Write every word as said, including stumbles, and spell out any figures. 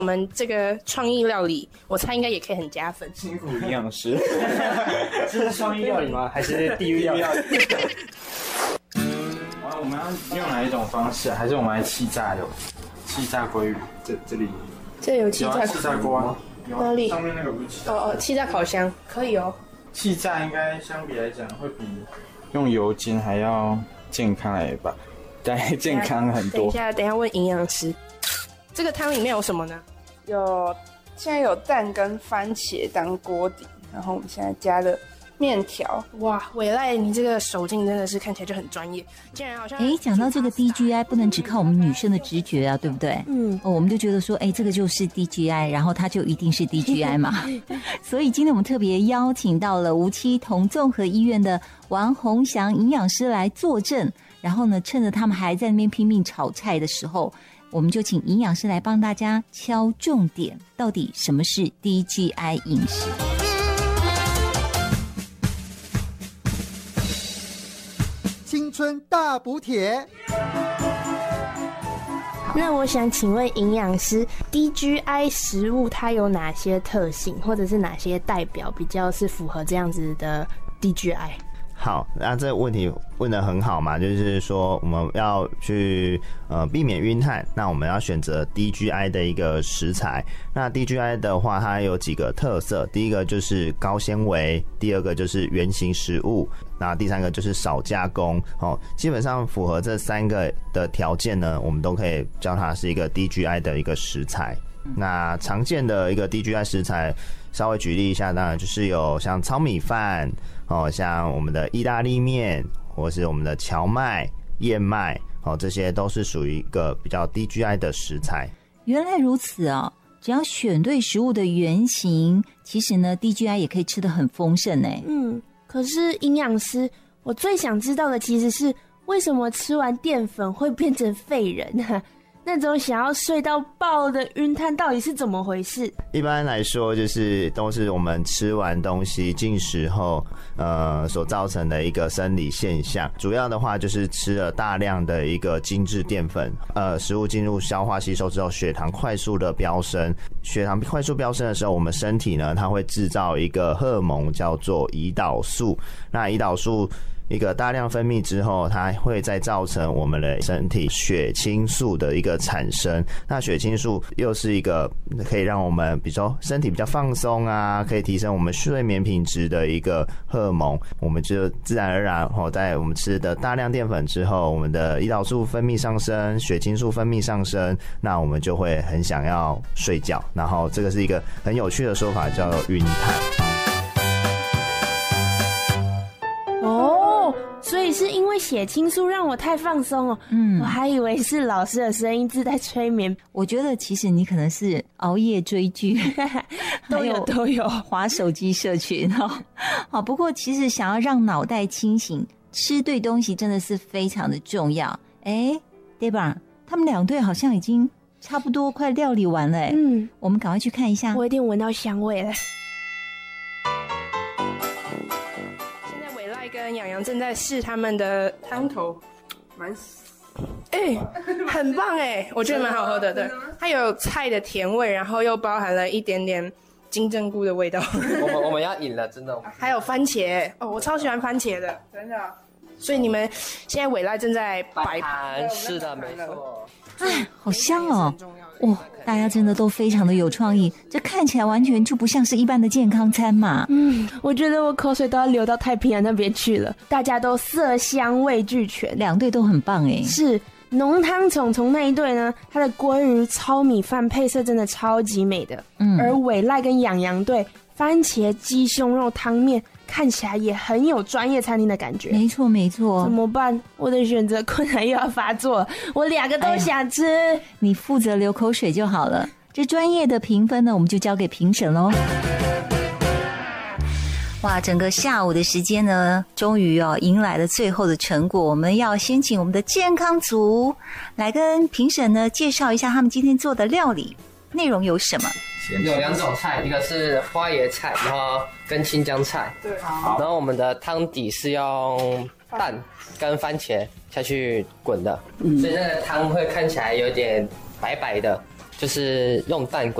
我们这个创意料理，我猜应该也可以很加分。 辛苦营养师， 这是创意料理吗？还是地狱料理？ 然后我们要用哪一种方式？还是我们来气炸有气炸鲑鱼？这这里这有气炸气炸锅啊？ 哪里？ 上面那个不是气炸？ 哦哦，气炸烤箱可以哦。 气炸应该相比来讲会比用油煎还要健康来吧？对，健康很多。 等一下，等一下问营养师，这个汤里面有什么呢？ 有现在有蛋跟番茄当锅底，然后我们现在加了面条。 哇，伟赖，你这个手劲真的是看起来就很专业，竟然好像…… 哎，讲到这个 D G I， 不能只靠我们女生的直觉啊，对不对？ 嗯， 哦，我们就觉得说，哎，这个就是 D G I， 然后它就一定是 D G I 嘛。所以今天我们特别邀请到了无期童综合医院的王宏祥营养师来坐镇，然后呢，趁着他们还在那边拼命炒菜的时候，我们就请营养师来帮大家敲重点，到底什么是 D G I 饮食？ 青春大补帖。 那我想请问营养师 ，D G I 食物它有哪些特性，或者是哪些代表比较是符合这样子的 D G I？ 好，那这个问题问得很好嘛，就是说我们要去呃避免晕碳，那我们要选择 D G I 的一个食材。那 D G I 的话，它有几个特色，第一个就是高纤维，第二个就是原型食物，那第三个就是少加工。哦，基本上符合这三个的条件呢，我们都可以叫它是一个 D G I 的一个食材。那常见的一个 D G I 食材，稍微举例一下，当然就是有像糙米饭哦，像我们的意大利面，或是我们的荞麦、燕麦哦，这些都是属于一个比较 D G I 的食材。 原来如此哦，只要选对食物的原型，其实呢 D G I 也可以吃得很丰盛哎。 嗯，可是营养师，我最想知道的其实是为什么吃完淀粉会变成废人啊？那种想要睡到爆的晕碳到底是怎么回事？ 一般来说，就是都是我们吃完东西进食后，呃，所造成的一个生理现象。主要的话就是吃了大量的一个精致淀粉，呃，食物进入消化吸收之后，血糖快速的飙升。血糖快速飙升的时候，我们身体呢，它会制造一个荷尔蒙叫做胰岛素。那胰岛素一个大量分泌之后，它会再造成我们的身体血清素的一个产生。那血清素又是一个可以让我们比较身体比较放松啊，可以提升我们睡眠品质的一个荷尔蒙。我们就自然而然哦，在我们吃的大量淀粉之后，我们的胰岛素分泌上升，血清素分泌上升，那我们就会很想要睡觉。然后这个是一个很有趣的说法，叫做晕碳。 所以是因为血清素让我太放松哦，嗯，我还以为是老师的声音自带催眠。 我觉得其实你可能是熬夜追剧， 都有都有滑手机社群哦。好，不过其实想要让脑袋清醒，吃对东西真的是非常的重要。哎 ，Deborah， 他们两队好像已经差不多快料理完了，哎，嗯，我们赶快去看一下。 我有点闻到香味了。跟洋洋正在试他们的汤头，蛮，哎、欸，很棒哎，我觉得蛮好喝的。对，它有菜的甜味，然后又包含了一点点金针菇的味道。 我们我们要赢了，真的。 还有番茄哦，我超喜欢番茄的，真的。所以你们现在伟赖正在摆盘， 是的，没错。 哎，好香哦！哇，大家真的都非常的有创意，这看起来完全就不像是一般的健康餐嘛。 嗯，我觉得我口水都要流到太平洋那边去了。大家都色香味俱全， 两队都很棒哎。 是浓汤虫虫那一队呢，它的鲑鱼糙米饭配色真的超级美的。嗯，而伟赖跟洋洋队番茄鸡胸肉汤面看起来也很有专业餐厅的感觉。 没错没错。 怎么办？我的选择困难又要发作，我两个都想吃。哎， 你负责流口水就好了。这专业的评分呢，我们就交给评审咯。哇，整个下午的时间呢，终于哦迎来了最后的成果。我们要先请我们的健康组来跟评审呢介绍一下他们今天做的料理内容有什么。 有两种菜，一个是花椰菜，然后跟青江菜。对，好。然后我们的汤底是用蛋跟番茄下去滚的，嗯，所以那个汤会看起来有点白白的， 就是用蛋